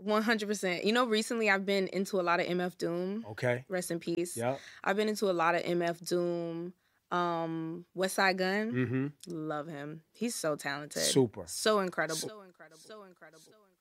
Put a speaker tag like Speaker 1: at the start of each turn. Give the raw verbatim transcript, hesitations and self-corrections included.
Speaker 1: one hundred percent. You know, recently I've been into a lot of M F Doom.
Speaker 2: Okay.
Speaker 1: Rest in peace.
Speaker 2: Yeah.
Speaker 1: I've been into a lot of M F Doom. Um, West Side Gun.
Speaker 2: Mm-hmm.
Speaker 1: Love him. He's so talented.
Speaker 2: Super.
Speaker 1: So incredible. So incredible. So incredible.